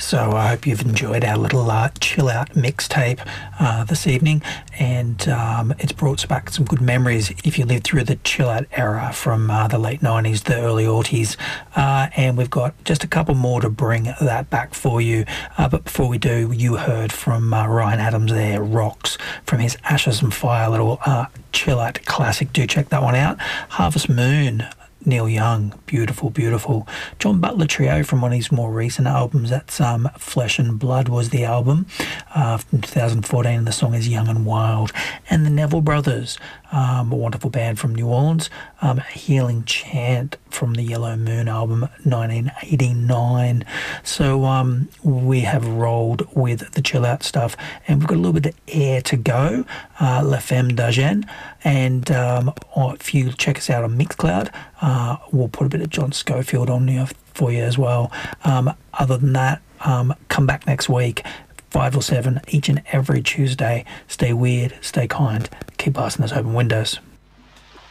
So I hope you've enjoyed our little chill out mixtape this evening, and it's brought back some good memories if you lived through the chill out era from the late 90s, the early aughties, and we've got just a couple more to bring that back for you. But before we do, you heard from Ryan Adams there, Rocks, from his Ashes and Fire little chill out classic. Do check that one out. Harvest Moon, Neil Young, beautiful, beautiful. John Butler Trio from one of his more recent albums, that's Flesh and Blood was the album from 2014, and the song is Young and Wild. And the Neville Brothers, a wonderful band from New Orleans, Healing Chant from the Yellow Moon album 1989. So we have rolled with the chill out stuff, and we've got a little bit of air to go, La Femme d'Argent, and if you check us out on Mixcloud, we'll put a bit of John Schofield on here for you as well. Other than that, come back next week, 5 or 7 each and every Tuesday. Stay weird, stay kind, keep passing those open windows.